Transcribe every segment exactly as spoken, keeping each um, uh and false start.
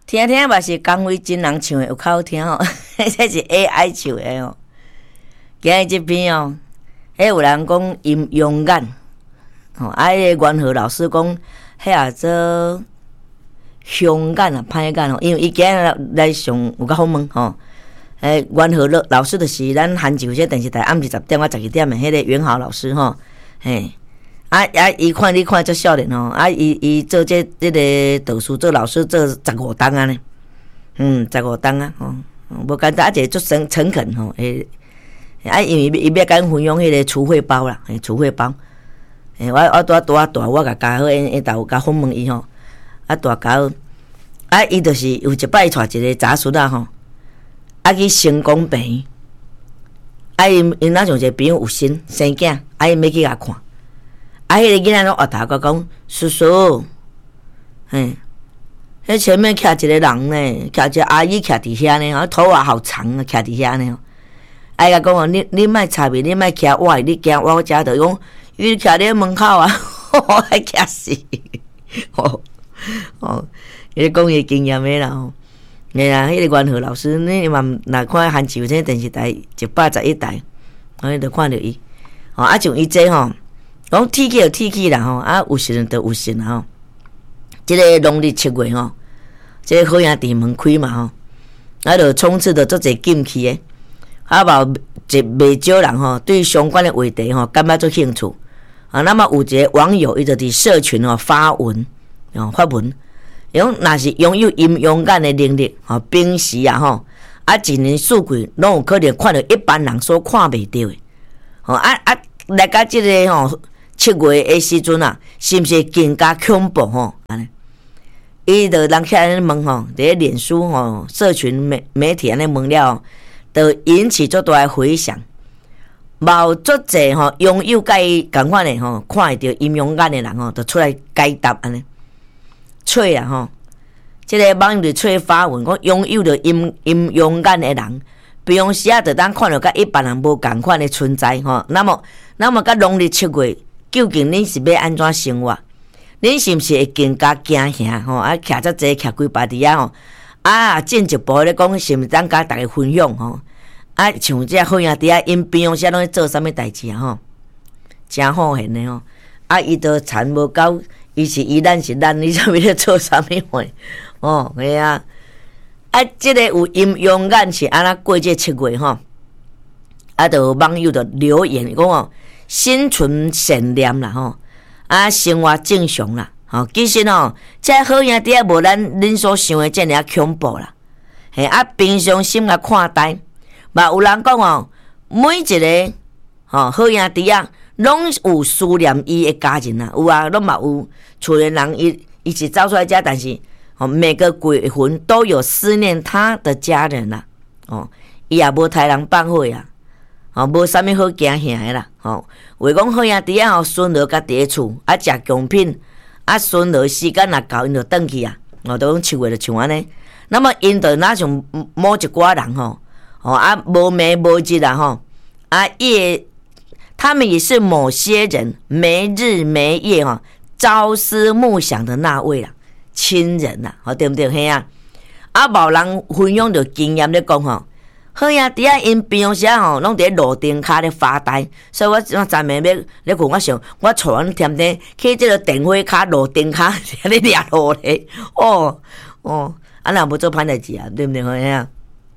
听听嘛是江蕙真人唱的，有较好听哦。这是 A I 唱的哦。今日这篇哦，迄有人讲因勇敢，哦，啊，迄个元和老师讲，迄也做勇敢啊，歹干哦，因为伊今日来上有较好问吼。诶，元和老老师就是咱韩剧这电视台暗时十点到十二点的迄个元豪老师吼，嘿。啊啊！伊看你看足少年吼，啊伊伊做这这个导师做老师做十五档啊呢，嗯，十五档啊吼，无简单，啊一个足诚诚恳吼，诶，啊因为伊要甲分享迄个储汇包啦，诶，储汇包，诶，我我拄拄啊大，我甲加好，因因头甲访问伊吼，啊大加好，啊伊就是有一摆带一个查叔啊吼，啊去成功病，啊因因那像一个朋友有心生囝，啊因要去甲看。啊，迄个囡仔拢学头甲讲，叔叔，嘿，迄前面徛一个人呢，徛一个阿姨徛伫遐呢，啊头发好长啊，徛伫遐呢。啊，伊甲讲哦，你你莫插面，你莫徛我，你行我遮就讲，伊徛伫门口啊，我爱徛死，哦哦，伊讲伊经验诶啦吼。哎呀，迄个元和老师，你嘛若看韩剧这电视台一百十一台，啊，你著看着伊。哦，啊像伊这吼。讲天气就天气啦吼，啊有时就有时啦吼。即个农历七月吼，即个好兄弟门开嘛吼，啊就充斥着足侪禁忌诶，啊无一袂少人吼对相关诶话题吼感觉足兴趣。啊，那么有一个网友伊就伫社群吼发文，哦发文，伊讲若是拥有阴勇敢诶能力吼，平时啊吼，啊一年四季拢有可能看到一般人所看袂到诶，吼啊啊来甲即个吼。七月的时阵啊，是毋是更加恐怖吼？安尼，伊就人起来问吼，伫咧脸书吼、社群媒媒体安尼问了，就引起足大的回响。无足济吼，拥有甲伊共款的吼，看会到阴阳眼的人吼，就出来解答安尼。吹啊吼，即、这个网友就吹发文，讲拥有着阴阴阳眼的人。平时啊，就当看到甲一般人无共款的存在吼。那么，那么甲农历七月。究竟恁是要安怎生活？恁是毋是会更加惊吓吼？啊，徛遮济，徛规排伫遐吼，啊，进一步咧讲，是毋是当甲大家分享吼？啊，像这好兄弟啊，因平常时拢咧做啥物代志啊吼？真好闲的吼！啊，伊都田无够，伊是伊咱是咱，你啥物咧做啥物货？哦，嘿啊！啊，即、这个有阴阳眼是安怎过这七月吼？啊，就有网友就留言讲哦。心存善念啦吼，啊生活正常啦，吼其实吼，这好兄弟啊无咱恁所想的遮尔恐怖啦，嘿啊平常心来看待，嘛有人讲哦，每一个吼好兄弟啊，拢有思念伊的家人啊，有啊，拢嘛有厝的人伊伊是走出来遮，但是哦每个鬼魂都有思念他的家人啦，哦伊也无杀人放火啊。哦，无啥物好惊吓的啦，吼、哦。话讲好兄弟啊，吼，孙儿家伫咧厝啊，食贡品，啊，孙儿时间若到，因就转去啊。哦，都讲七月就像安尼。那么因着那像某一寡人吼，哦啊，无暝无日啊吼，啊夜，他们也是某些人没日没夜吼，朝思暮想的那位啦，亲人啦，吼、哦、对不对？嘿啊，啊，无人分享着经验咧讲吼。好兄弟啊，因平常时吼，拢伫咧路灯骹咧发呆，所以我昨暝要咧困，我想我带阮踮咧去即个电火骹、路灯骹咧掠路咧，哦哦，啊若无做歹代志啊，对毋对？好啊，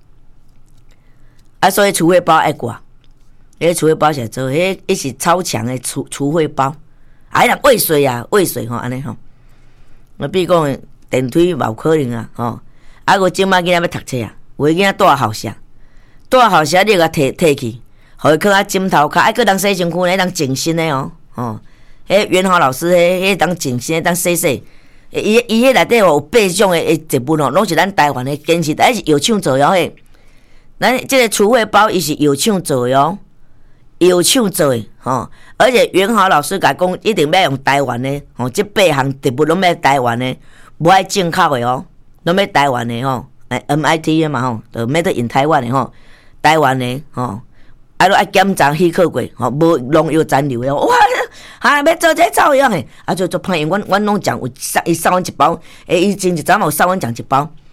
啊，所以储汇包爱挂，迄储汇包是做，迄一是超强的储储汇包，啊，人未遂啊，未遂吼，安尼吼，我比如讲电梯嘛有可能啊，吼，啊，我即摆囡仔要读册啊，有诶囡仔住校舍。住校舍你甲摕摕去，互伊放啊枕头骹，爱搁当洗身躯呢，当净身的哦，哦，迄元豪老师迄迄当净身，当洗洗，伊伊迄内底有八种的诶植物哦，拢是咱台湾的坚持，但是药厂做的嘿。咱即个储汇包伊是药厂做的哦，药厂做的吼，而且元豪老师甲讲，一定要用台湾的吼，即八项植物拢要台湾的，无爱进口的哦，拢要台湾的吼，哎 M I T 的嘛吼，就 Made in Taiwan 的吼。台湾的吼，啊，都爱检查许可过，吼，无农药残留的，哇，啊，要做这造样的，啊，就做歹，因阮阮拢讲有送，伊送阮一包，诶，伊前一早嘛有送阮讲一包，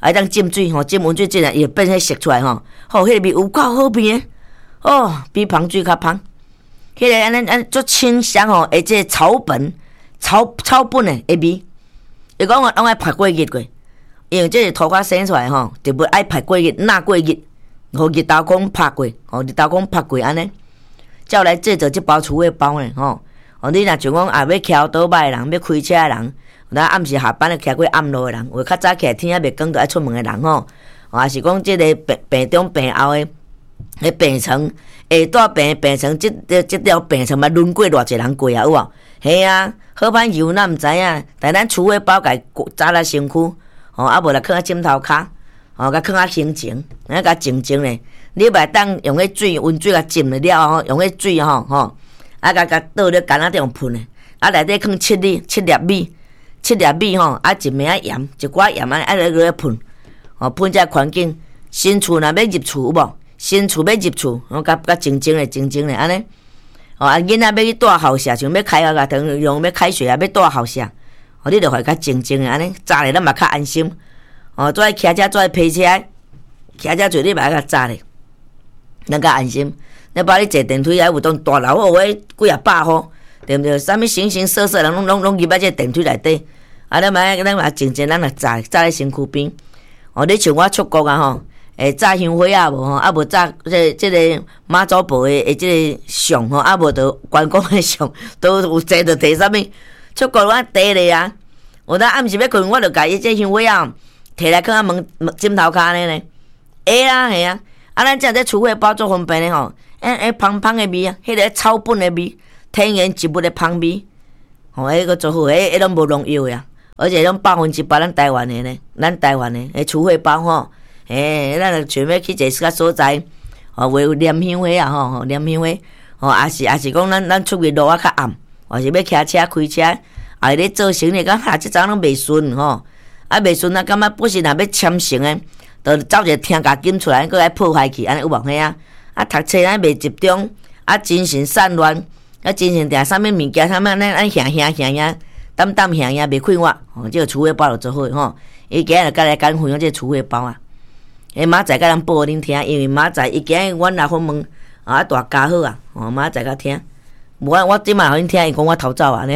啊当浸水吼，浸温水进来伊会变迄色出来吼，吼迄个味有够好味诶，哦，比芳水较芳。迄个安尼安足清香吼，而且草本草草本诶会味。伊讲我拢爱拍过日过，因为这个土骹生出来吼，就要爱拍过日、纳过日，互日头公拍过，互日头公拍过安尼，才有来制作即包厝尾包呢吼。哦，你若像讲啊要徛倒摆诶人，要开车诶人，咱暗时下班咧徛过暗路诶人，或较早起来天还袂光就爱出门诶人吼，哦，也是讲即个病病中病后诶，迄病床下大病病床，即即条病床嘛轮过偌济人过啊有无？系啊。好歹油咱毋知影，但咱厝尾包家扎来身躯，吼，啊无来放喺枕头骹，吼，甲放喺胸前，啊甲静静咧。你袂当用迄水温水甲浸了了吼，用迄水吼吼，啊甲甲倒咧干仔地方喷咧，啊内底放七粒七粒米，七粒米吼，啊一枚盐，一寡盐啊，啊落落喷，吼喷遮环境。新厝若要入厝有无？新厝要入厝，吼甲甲静静咧，静静咧安尼。哦，啊，囡仔要去住校舍，像要开学啊，等用要开学啊，要住校舍，哦，你着互伊较静静诶，安尼早咧，咱嘛较安心。哦，做爱骑车，做爱批车，骑车做你嘛较早咧，咱较安心。你把你坐电梯还有当大楼哦，迄几啊百户，对毋对？啥物形形色色人拢拢拢入来这电梯内底，啊，咱嘛咱嘛静静，咱也早早咧身躯边。哦，你像我出国啊吼。诶，炸香火啊无吼，啊无炸这这个妈祖婆诶诶，这个像吼，啊无着关公诶像，都有坐着摕啥物？出国我摕咧啊！有当暗时要困，我着家伊这香火啊摕来放啊门枕头骹安尼咧，会啊系啊！啊，咱这这厝尾包做方便咧吼，诶诶，芳芳诶味啊，迄个草本诶味，天然植物诶芳味，吼，迄个做好，迄迄拢无农药呀，而且拢百分之百咱台湾诶咧，咱台湾诶，迄厝尾包吼。诶，咱着想要去一个较所在，吼，为念香火啊，吼，念香火，吼，也是也是讲咱咱出去路啊较暗，或是要骑车开车，啊咧做生意，讲哈，即阵拢袂顺吼，啊袂顺啊，感觉不是若要签成诶，着走一个听价金出来，搁来破坏去，安尼有无嘿啊？啊，读册咱袂集中，啊精神散乱，啊精神定啥物物件，啥物咱咱兄兄兄兄，担担兄兄袂快活，吼，即个厝尾包就做好吼，伊今日甲来甲分享即个厝尾包啊。诶，明仔载甲咱报互恁听，因为明仔载伊今日阮来访问啊大家好啊，哦明仔载甲听，无我我即摆互恁听，伊讲我偷走啊呢，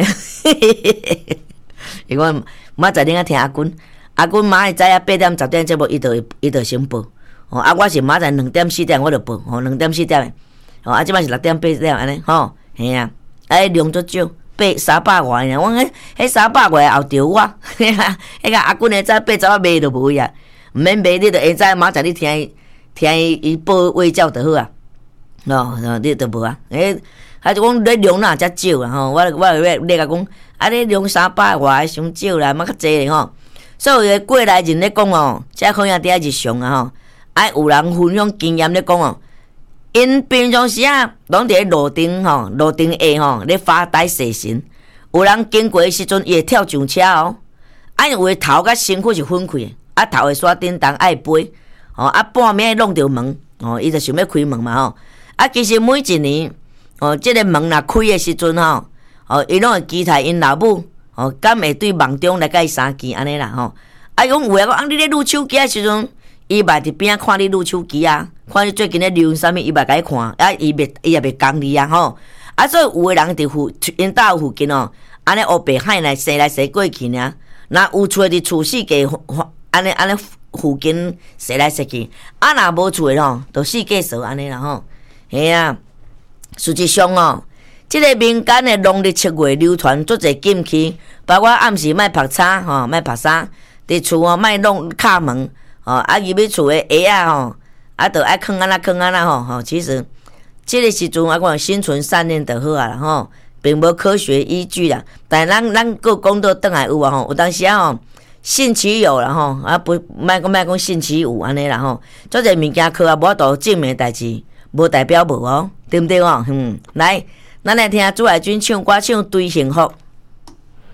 伊讲明仔载恁甲听阿君，阿君明仔载啊八点十点节目伊就伊就先报，哦啊我是明仔载两点四点我就报，哦两点四点诶，哦啊即摆是六点八点安尼，吼嘿啊，啊量足少。八三百外呢，我迄迄三百外后着我，迄个阿君诶早八十啊卖就无呀。毋免卖，你着下早明仔你听听伊伊报话照就好啊。哦，你着无啊？诶，还是讲你量哪遮少啊？吼，我我你你甲讲，啊，你量三百外伤少啦，莫较济咧吼。所以过来人咧讲哦，遮可能伫日常啊吼，啊有人分享经验咧讲哦，因平常时啊，拢伫路顶吼，路顶下吼咧发呆洗神。有人经过诶时阵，伊会跳上车哦，啊因为头甲身躯是分开诶。啊，头会刷叮当爱飞，哦，啊，半暝弄着门，哦，伊就想要开门嘛吼。啊，其实每一年，哦，即、这个门若开的时阵吼，哦，伊拢会期待因老母，哦，敢会对梦中来甲伊相见安尼啦吼。啊，讲有诶讲，啊，你咧撸手机的时阵，伊嘛伫边仔看你撸手机啊，看你最近咧流行啥物，伊嘛甲伊看，啊，伊袂伊也袂讲你啊吼。啊，所以有诶人伫附因兜附近哦，安尼黑白海来踅来踅过去尔，若有厝伫厝四界。安尼安尼附近踅来踅去，啊若无厝诶吼，就四界扫安尼啦吼。嘿啊，实际上哦，即、这个民间诶农历七月流传足侪禁忌，包括暗时莫晒衫吼，莫晒衫，伫厝哦莫弄敲门，吼啊入去厝诶鞋啊吼，啊着爱囥安那囥安那吼吼。其实即个时阵啊，讲心存善念就好啊啦吼，并无科学依据啦。但咱咱个讲到转来有啊吼，有当时啊吼。信其有啦吼，啊不，莫讲莫讲信其有安尼啦吼。足侪物件靠啊无法度证明代志，无代表无哦，对毋对哦？嗯，来，咱来听朱海军唱歌唱《对幸福》。